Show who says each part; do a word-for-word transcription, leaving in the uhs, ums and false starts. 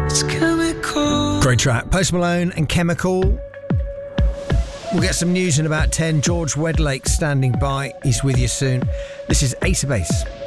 Speaker 1: Great track. Post Malone and Chemical. We'll get some news in about ten. George Wedlake standing by. He's with you soon. This is Ace of Base.